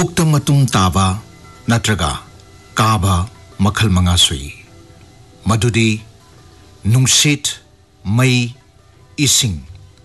ꯄꯨꯛꯇ ꯃꯇꯨꯝ ꯇꯥꯕ ꯅꯠꯇ꯭ꯔꯒ ꯀꯥꯕ ꯃꯈꯜ ꯃꯉꯥ ꯁꯨꯏ ꯃꯗꯨꯗꯤ ꯅꯨꯡꯁꯤꯠ ꯃꯩ ꯏꯁꯤꯡ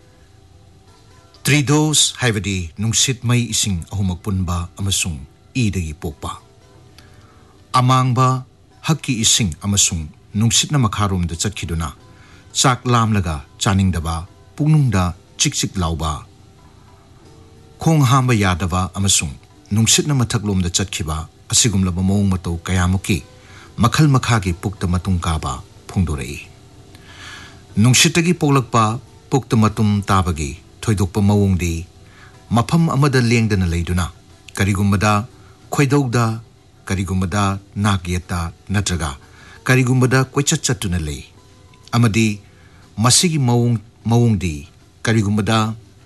ꯇ꯭ꯔꯤꯗꯣꯁ ꯍꯥꯏꯕꯗꯤ ꯅꯨꯡꯁꯤꯠ ꯃꯩ ꯏꯁꯤꯡ ꯑꯍꯨꯝꯃꯛ ꯄꯨꯟꯕ ꯑꯃꯁꯨꯡ ꯏꯗꯒꯤ ꯄꯣꯛꯄ ꯑꯃꯥꯡꯕ ꯍꯛꯀꯤ ꯏꯁꯤꯡ ꯑꯃꯁꯨꯡ ꯅꯨꯡꯁꯤꯠꯅ ꯃꯈꯥꯔꯣꯝꯗ ꯆꯠꯈꯤꯗꯨꯅ ꯆꯥꯛ ꯂꯥꯝꯂꯒ ꯆꯥꯅꯤꯡꯗꯕ ꯄꯨꯛꯅꯨꯡꯗ ꯆꯤꯛ ꯆꯤꯛ ꯂꯥꯎꯕ ꯈꯣꯡ ꯍꯥꯝꯕ ꯌꯥꯗꯕ ꯑꯃꯁꯨꯡ ꯅꯨꯡꯁꯤꯠꯅ ꯃꯊꯛꯂꯣꯝꯗ ꯆꯠꯈꯤꯕ ꯑꯁꯤꯒꯨꯝꯂꯕ ꯃꯑꯣꯡ ꯃꯇꯧ ꯀꯌꯥꯃꯨꯛꯀꯤ ꯃꯈꯜ ꯃꯈꯥꯒꯤ ꯄꯨꯛꯇ ꯃꯇꯨꯝ ꯀꯥꯕ ꯐꯣꯡꯗꯣꯔꯛꯏ ꯅꯨꯡꯁꯤꯠꯇꯒꯤ ꯄꯣꯛꯂꯛꯄ ꯄꯨꯛꯇ ꯃꯇꯨꯝ ꯇꯥꯕꯒꯤ ꯊꯣꯏꯗꯣꯛꯄ ꯃꯑꯣꯡꯗꯤ ꯃꯐꯝ ꯑꯃꯗ ꯂꯦꯡꯗꯅ ꯂꯩꯗꯨꯅ ꯀꯔꯤꯒꯨꯝꯕꯗ ꯈꯣꯏꯗꯧꯗ ꯀꯔꯤꯒꯨꯝꯕꯗ ꯅꯥꯛ ꯌꯦꯠꯇ ꯅꯠꯇ꯭ꯔꯒ ꯀꯔꯤꯒꯨꯝꯕꯗ ꯀꯣꯏꯆꯠ ꯆꯠꯇꯨꯅ ꯂꯩ ꯑꯃꯗꯤ ꯃꯁꯤꯒꯤ ꯃꯑꯣꯡꯗꯤ ꯀꯔꯤꯒꯨꯝꯕꯗ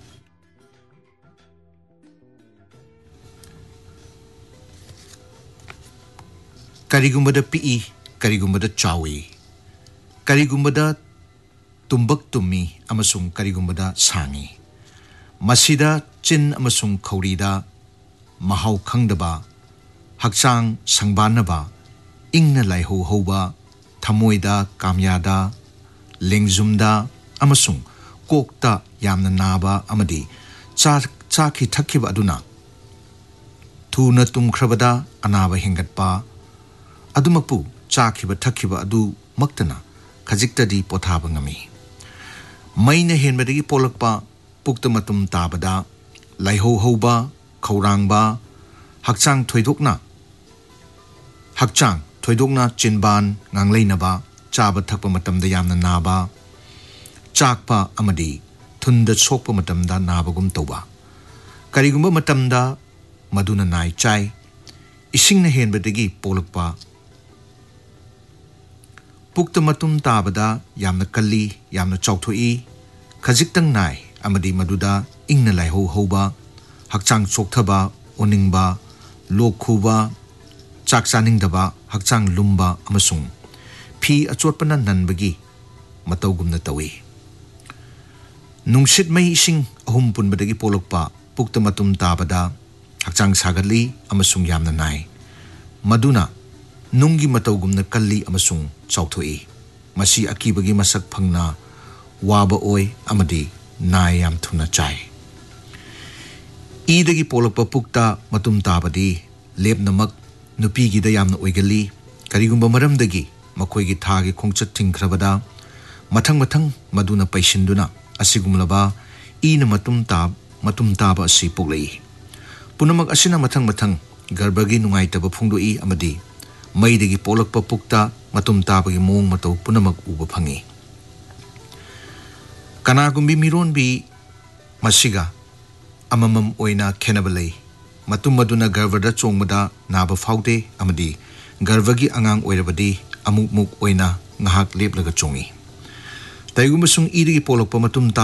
ꯄꯤꯛꯏ ꯀꯔꯤꯒꯨꯝꯕꯗ ꯆꯥꯎꯏ ꯀꯔꯤꯒꯨꯝꯕꯗ ꯇꯨꯝꯕꯛ ꯇꯨꯝꯃꯤ ꯑꯃꯁꯨꯡ ꯀꯔꯤꯒꯨꯝꯕꯗ ꯁꯥꯡꯏ ꯃꯁꯤꯗ ꯆꯤꯟ ꯑꯃꯁꯨꯡ ꯈꯧꯔꯤꯗ ꯃꯍꯥꯎ ꯈꯪꯗꯕ ꯍꯛꯆꯥꯡ ꯁꯪꯕꯥꯟꯅꯕ ꯏꯪꯅ ꯂꯥꯏꯍꯧ ꯍꯧꯕ ꯊꯃꯣꯏꯗ ꯀꯥꯝꯌꯥꯗ ꯂꯦꯡꯖꯨꯝꯗ ꯑꯃꯁꯨꯡ ꯀꯣꯛꯇ ꯌꯥꯝꯅ ꯅꯥꯕ ꯑꯃꯗꯤ ꯆꯥꯈꯤ ꯊꯛꯈꯤꯕ ꯑꯗꯨꯅ ꯊꯨꯅ ꯇꯨꯝꯈ꯭ꯔꯕꯗ ꯑꯅꯥꯕ ꯍꯦꯟꯒꯠꯄ ꯑꯗꯨꯃꯛꯄꯨ ꯆꯥꯈꯤꯕ ꯊꯛꯈꯤꯕ ꯑꯗꯨ ꯃꯛꯇꯅ ꯈꯖꯤꯛꯇꯗꯤ ꯄꯣꯊꯥꯕ ꯉꯝꯃꯤ ꯃꯩꯅ ꯍꯦꯟꯕꯗꯒꯤ ꯄꯣꯛꯂꯛꯄ ꯄꯨꯛꯇ ꯃꯇꯨꯝ ꯇꯥꯕꯗ ꯂꯥꯏꯍꯧ ꯍꯧꯕ ꯈꯧꯔꯥꯡꯕ ꯍꯛꯆꯥꯡ ꯊꯣꯏꯗꯣꯛꯅ ꯆꯤꯟꯕꯥꯟ ꯉꯥꯡꯂꯩꯅꯕ ꯆꯥꯕ ꯊꯛꯄ ꯃꯇꯝꯗ ꯌꯥꯝꯅ ꯅꯥꯕ ꯆꯥꯛꯄ ꯑꯃꯗꯤ ꯊꯨꯟꯗ ꯁꯣꯛꯄ ꯃꯇꯝꯗ ꯅꯥꯕꯒꯨꯝ ꯇꯧꯕ ꯀꯔꯤꯒꯨꯝꯕ ꯃꯇꯝꯗ ꯃꯗꯨꯅ ꯅꯥꯏ ꯆꯥꯏ ꯏꯁꯤꯡꯅ ꯍꯦꯟꯕꯗꯒꯤ ꯄꯣꯛꯂꯛꯄ ꯄꯨꯛꯇ ꯃꯇꯨꯝ ꯇꯥꯕꯗ ꯌꯥꯝꯅ ꯀꯜꯂꯤ ꯌꯥꯝꯅ ꯆꯥꯎꯊꯣꯛꯏ ꯈꯖꯤꯛꯇꯪ ꯅꯥꯏ ꯑꯃꯗꯤ ꯃꯗꯨꯗ ꯏꯪꯅ ꯂꯥꯏꯍꯧ ꯍꯧꯕ ꯍꯛꯆꯥꯡ ꯆꯣꯛꯊꯕ ꯑꯣꯅꯤꯡꯕ ꯂꯣꯛ ꯈꯨꯕ ꯆꯥꯛ ꯆꯥꯅꯤꯡꯗꯕ ꯍꯛꯆꯥꯡ ꯂꯨꯝꯕ ꯑꯃꯁꯨꯡ ꯐꯤ ꯑꯆꯣꯠꯄꯅ ꯅꯟꯕꯒꯤ ꯃꯇꯧꯒꯨꯝꯅ ꯇꯧꯏ ꯅꯨꯡꯁꯤꯠ ꯃꯩ ꯏꯁꯤꯡ ꯑꯍꯨꯝ ꯄꯨꯟꯕꯗꯒꯤ ꯄꯣꯛꯂꯛꯄ ꯄꯨꯛꯇ ꯃꯇꯨꯝ ꯇꯥꯕꯗ ꯍꯛꯆꯥꯡ ꯁꯥꯒꯠꯂꯤ ꯑꯃꯁꯨꯡ ꯌꯥꯝꯅ ꯅꯥꯏ ꯃꯗꯨꯅ ꯅꯨꯡꯒꯤ ꯃꯇꯧꯒꯨꯝꯅ ꯀꯜꯂꯤ ꯑꯃꯁꯨꯡ ꯆꯥꯎꯊꯣꯛꯏ ꯃꯁꯤ ꯑꯀꯤꯕꯒꯤ ꯃꯁꯛ ꯐꯪꯅ ꯋꯥꯕ ꯑꯣꯏ ꯑꯃꯗꯤ ꯅꯥꯏ ꯌꯥꯝ ꯊꯨꯅ ꯆꯥꯏ ꯏꯗꯒꯤ ꯄꯣꯛꯂꯛꯄ ꯄꯨꯛꯇ ꯃꯇꯨꯝ ꯇꯥꯕꯗꯤ ꯂꯦꯞꯅꯃꯛ ꯅꯨꯄꯤꯒꯤꯗ ꯌꯥꯝꯅ ꯑꯣꯏꯒꯜꯂꯤ ꯀꯔꯤꯒꯨꯝꯕ ꯃꯔꯝꯗꯒꯤ ꯃꯈꯣꯏꯒꯤ ꯊꯥꯒꯤ ꯈꯣꯡꯆꯠ ꯊꯤꯡꯈ꯭ꯔꯕꯗ ꯃꯊꯪ ꯃꯗꯨꯅ ꯄꯩꯁꯤꯟꯗꯨꯅ ꯑꯁꯤꯒꯨꯝꯂꯕ ꯏꯅ ꯃꯇꯨꯝ ꯇꯥꯕ ꯑꯁꯤ ꯄꯣꯛꯂꯛꯏ ꯄꯨꯝꯅꯃꯛ ꯑꯁꯤꯅ ꯃꯊꯪ ꯒꯔꯚꯒꯤ ꯅꯨꯡꯉꯥꯏꯇꯕ ꯐꯣꯡꯗꯣꯛꯏ ꯑꯃꯗꯤ ꯃꯩꯗꯒꯤ ꯄꯣꯛꯂꯛꯄ ꯄꯨꯛꯇ ꯃꯇꯨꯝ ꯇꯥꯕꯒꯤ ꯃꯑꯣꯡ ꯃꯇꯧ ꯄꯨꯝꯅꯃꯛ ꯎꯕ ꯐꯪꯏ ꯀꯅꯥꯒꯨꯝꯕꯤ ꯃꯤꯔꯣꯟꯕꯤ ꯃꯁꯤꯒ ꯑꯃꯃꯝ ꯑꯣꯏꯅ ꯈꯦꯟꯅꯕ ꯂꯩ ꯃꯇꯨꯝ ꯑꯗꯨꯅ ꯒꯔꯚꯗ ꯆꯣꯡꯕꯗ ꯅꯥꯕ ꯐꯥꯎꯗꯦ ꯑꯃꯗꯤ ꯒꯔꯚꯒꯤ ꯑꯉꯥꯡ ꯑꯣꯏꯔꯕꯗꯤ ꯑꯃꯨꯛ ꯑꯣꯏꯅ ꯉꯥꯏꯍꯥꯛ ꯂꯦꯞꯂꯒ ꯆꯣꯡꯏ ꯀꯔꯤꯒꯨꯝꯕꯁꯨꯡ ꯏꯗꯒꯤ ꯄꯣꯛꯂꯛꯄ ꯃꯇꯨꯝ